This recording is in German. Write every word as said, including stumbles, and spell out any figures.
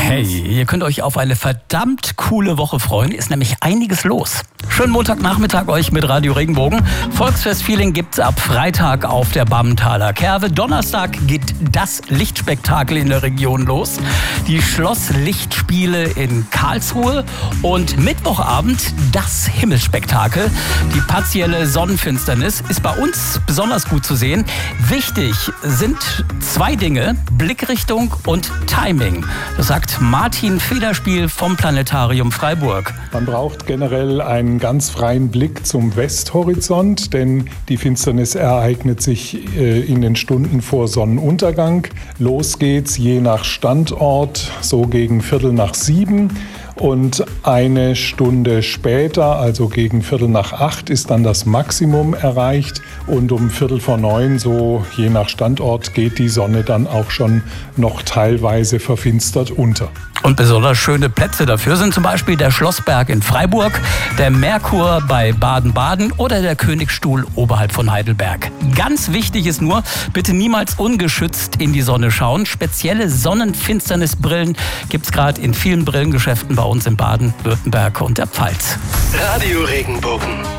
Hey, ihr könnt euch auf eine verdammt coole Woche freuen. Ist nämlich einiges los. Schönen Montagnachmittag euch mit Radio Regenbogen. Volksfest-Feeling gibt's ab Freitag auf der Bammentaler Kerwe. Donnerstag geht das Lichtspektakel in der Region los. Die Schlosslichtspiele in Karlsruhe. Und Mittwochabend das Himmelsspektakel. Die partielle Sonnenfinsternis ist bei uns besonders gut zu sehen. Wichtig sind zwei Dinge: Blickrichtung und Timing. Das sagt Martin Federspiel vom Planetarium Freiburg. Man braucht generell einen ganz freien Blick zum Westhorizont, denn die Finsternis ereignet sich äh, in den Stunden vor Sonnenuntergang. Los geht's je nach Standort so gegen Viertel nach sieben. Und eine Stunde später, also gegen Viertel nach acht, ist dann das Maximum erreicht. Und um Viertel vor neun, so je nach Standort, geht die Sonne dann auch schon noch teilweise verfinstert unter. Und besonders schöne Plätze dafür sind zum Beispiel der Schlossberg in Freiburg, der Merkur bei Baden-Baden oder der Königstuhl oberhalb von Heidelberg. Ganz wichtig ist nur, bitte niemals ungeschützt in die Sonne schauen. Spezielle Sonnenfinsternisbrillen gibt es gerade in vielen Brillengeschäften bei uns in Baden-Württemberg und der Pfalz. Radio Regenbogen.